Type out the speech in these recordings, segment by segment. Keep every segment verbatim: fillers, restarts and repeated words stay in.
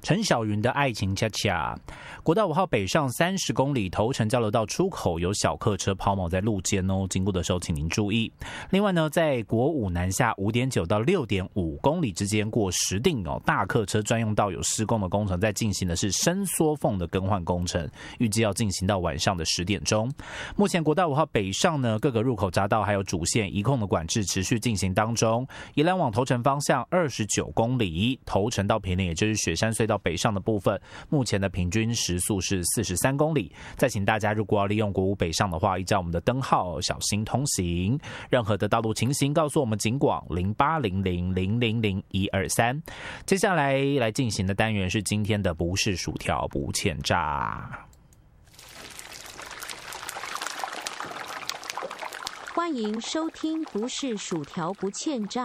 陈小云的爱情恰恰。国道五号北上三十公里，头城交流道出口有小客车抛锚在路肩哦，经过的时候请您注意。另外呢，在国五南下五点九到六点五公里之间过石碇哦，大客车专用道有施工的工程，在进行的是伸缩缝的更换工程，预计要进行到晚上的十点钟。目前国道五号北上呢，各个入口匝道还有主线移控的管制持续进行当中。宜兰往头城方向二十九公里，头城到坪林，也就是雪山隧道北上的部分，目前的平均时速是四十三公里。再请大家如果要利用国五北上的话，依照我们的灯号小心通行。任何的道路情形告诉我们警广零八零零零零零一二三。接下来来进行的单元是今天的不是薯条不欠炸。 欢迎收听不是薯条不欠炸。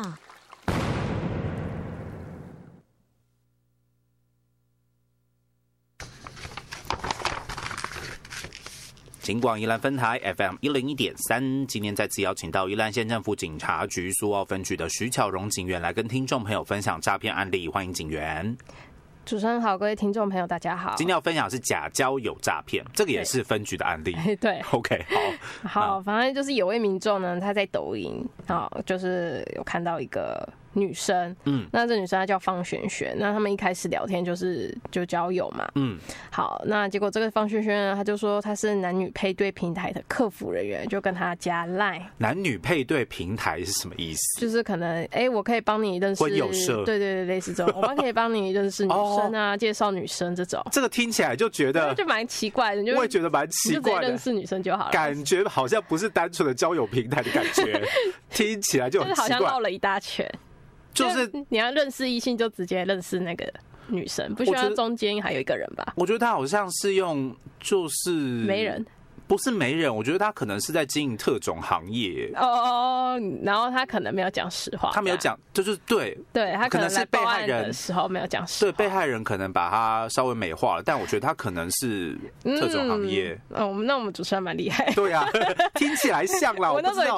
警广宜兰分台 F M 一零一点三，今天再次邀请到宜兰县政府警察局苏澳分局的徐巧蓉警员来跟听众朋友分享诈骗案例，欢迎警员。 主持人好，各位听众朋友大家好。 今天要分享的是假交友诈骗，这个也是分局的案例。 对 ，OK， 好，好，反正就是有位民众呢，他在抖音啊，就是有看到一个女生，嗯，那这女生她叫方璇璇，那他们一开始聊天就是就交友嘛，嗯，好，那结果这个方璇璇呢，她就说她是男女配对平台的客服人员，就跟她加 LINE。男女配对平台是什么意思？ 就是可能哎、欸，我可以帮你认识婚友社， 对对对，类似这种，我们可以帮你认识女生啊，哦、介绍女生这种。 这个听起来就觉得就蛮奇怪的，你就我也觉得蛮奇怪的， 就直接认识女生就好了， 感觉好像不是单纯的交友平台的感觉，听起来就很奇怪， 就是好像绕了一大圈。 就是你要认识异性，就直接认识那个女生，不需要中间还有一个人吧？ 我觉得他好像是用，就是媒人， 不是媒人，我觉得他可能是在经营特种行业。 哦，然后他可能没有讲实话， 他没有讲，就是对， 对他可能是被害人的时候没有讲实话， 对，被害人可能把他稍微美化了，但我觉得他可能是特种行业。 嗯，哦，那我们主持人蛮厉害， 对啊，听起来像啦，我那时候